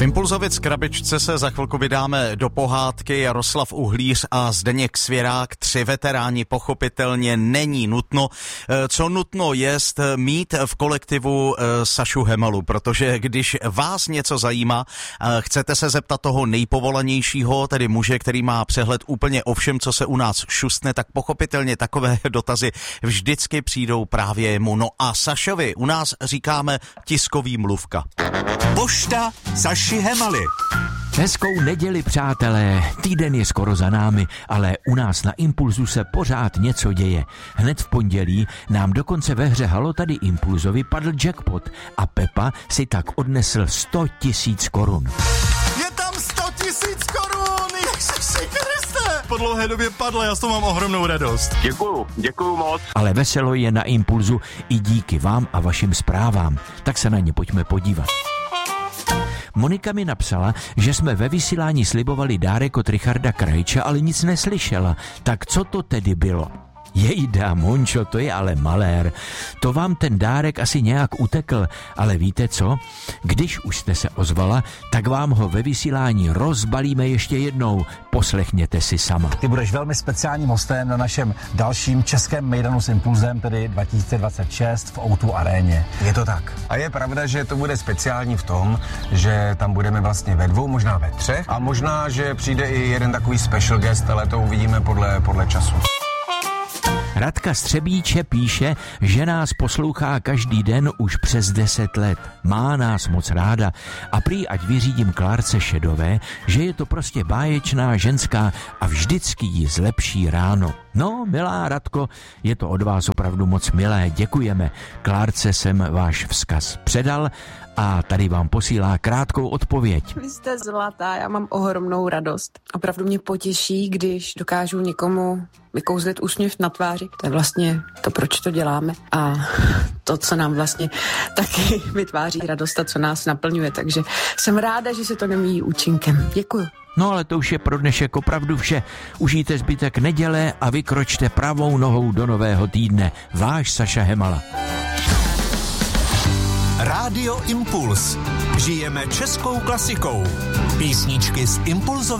V Impulzovic krabičce se za chvilku vydáme do pohádky. Jaroslav Uhlíř a Zdeněk Svěrák, 3 veteráni, pochopitelně není nutno. Co nutno jest mít v kolektivu Sašu Hemalu, protože když vás něco zajímá, chcete se zeptat toho nejpovolanějšího, tedy muže, který má přehled úplně o všem, co se u nás šustne, tak pochopitelně takové dotazy vždycky přijdou právě jemu. No a Sašovi u nás říkáme tiskový mluvka. Pošta Saši Hemaly. Hezkou neděli, přátelé. Týden je skoro za námi, ale u nás na Impulzu se pořád něco děje. Hned v pondělí nám dokonce ve hře Halo tady Impulzovi padl jackpot a Pepa si tak odnesl 100 000 korun. Je tam 100 000 korun! Ježiši Kriste! Po dlouhé době padlo, já s toho mám ohromnou radost. Děkuju moc. Ale veselo je na Impulzu i díky vám a vašim zprávám. Tak se na ně pojďme podívat. Monika mi napsala, že jsme ve vysílání slibovali dárek od Richarda Krajča, ale nic neslyšela. Tak co to tedy bylo? Jejda, Mončo, to je ale malér. To vám ten dárek asi nějak utekl, ale víte co? Když už jste se ozvala, tak vám ho ve vysílání rozbalíme ještě jednou. Poslechněte si sama. Ty budeš velmi speciálním hostem na našem dalším českém mejdanu s Impulzem, tedy 2026 v O2 aréně. Je to tak? A je pravda, že to bude speciální v tom, že tam budeme vlastně ve 2, možná ve 3 a možná, že přijde i jeden takový special guest, ale to uvidíme podle času. Radka Střebíče píše, že nás poslouchá každý den už přes 10 let. Má nás moc ráda a prý ať vyřídím Klárce Šedové, že je to prostě báječná ženská a vždycky ji zlepší ráno. No, milá Radko, je to od vás opravdu moc milé, děkujeme. Klárce jsem váš vzkaz předal a tady vám posílá krátkou odpověď. Vy jste zlatá, já mám ohromnou radost. Opravdu mě potěší, když dokážu někomu vykouzlit úsměv na tváři. To je vlastně to, proč to děláme. A to, co nám vlastně taky vytváří radost a co nás naplňuje. Takže jsem ráda, že se to nemíjí účinkem. Děkuju. No ale to už je pro dnešek opravdu vše. Užijte zbytek neděle a vykročte pravou nohou do nového týdne. Váš Saša Hemala. Rádio Impuls. Žijeme českou klasikou. Písničky z Impulzové